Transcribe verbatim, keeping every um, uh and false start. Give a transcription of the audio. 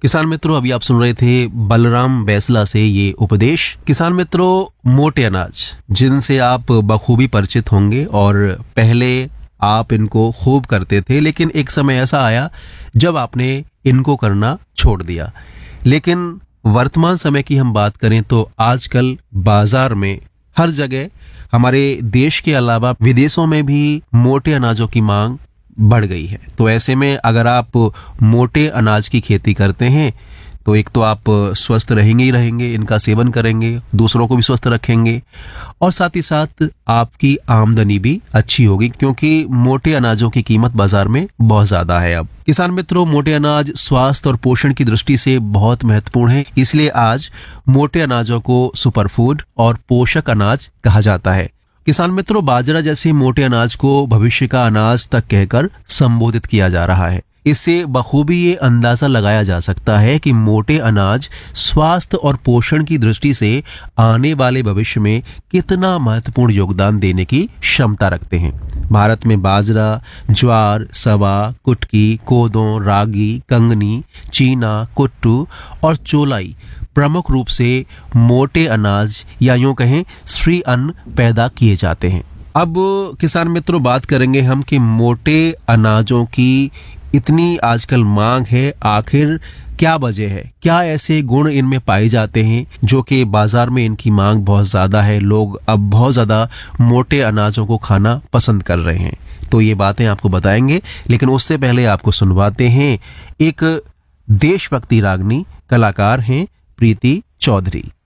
किसान मित्रों, अभी आप सुन रहे थे बलराम बैसला से ये उपदेश। किसान मित्रों, मोटे अनाज जिनसे आप बखूबी परिचित होंगे और पहले आप इनको खूब करते थे, लेकिन एक समय ऐसा आया जब आपने इनको करना छोड़ दिया। लेकिन वर्तमान समय की हम बात करें तो आजकल बाजार में हर जगह, हमारे देश के अलावा विदेशों में भी मोटे अनाजों की मांग बढ़ गई है। तो ऐसे में अगर आप मोटे अनाज की खेती करते हैं तो एक तो आप स्वस्थ रहेंगे ही रहेंगे, इनका सेवन करेंगे, दूसरों को भी स्वस्थ रखेंगे और साथ ही साथ आपकी आमदनी भी अच्छी होगी, क्योंकि मोटे अनाजों की कीमत बाजार में बहुत ज्यादा है। अब किसान मित्रों, मोटे अनाज स्वास्थ्य और पोषण की दृष्टि से बहुत महत्वपूर्ण है, इसलिए आज मोटे अनाजों को सुपरफूड और पोषक अनाज कहा जाता है। किसान मित्रों, बाजरा जैसे मोटे अनाज को भविष्य का अनाज तक कहकर संबोधित किया जा रहा है। इससे बखूबी ये अंदाजा लगाया जा सकता है कि मोटे अनाज स्वास्थ्य और पोषण की दृष्टि से आने वाले भविष्य में कितना महत्वपूर्ण योगदान देने की क्षमता रखते हैं। भारत में बाजरा, ज्वार, सवा, कुटकी, कोदो, रागी, कंगनी, चीना, कुट्टू और चोलाई प्रमुख रूप से मोटे अनाज या यूं कहें श्री अन्न पैदा किए जाते हैं। अब किसान मित्रों, बात करेंगे हम कि मोटे अनाजों की इतनी आजकल मांग है, आखिर क्या वजह है? क्या ऐसे गुण इनमें पाए जाते हैं जो कि बाजार में इनकी मांग बहुत ज्यादा है, लोग अब बहुत ज्यादा मोटे अनाजों को खाना पसंद कर रहे हैं? तो ये बातें आपको बताएंगे, लेकिन उससे पहले आपको सुनवाते हैं एक देशभक्ति रागनी, कलाकार हैं प्रीति चौधरी।